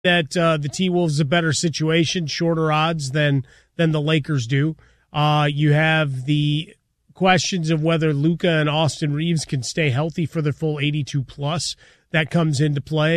that the T-Wolves a better situation, shorter odds than the Lakers do. You have the questions of whether Luka and Austin Reeves can stay healthy for the full 82 plus. That comes into play.